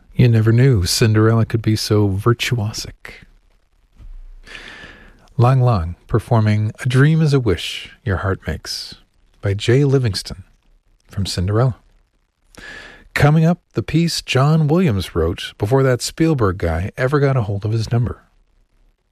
You never knew Cinderella could be so virtuosic. Lang Lang performing A Dream is a Wish Your Heart Makes by Jay Livingston from Cinderella. Coming up, the piece John Williams wrote before that Spielberg guy ever got a hold of his number.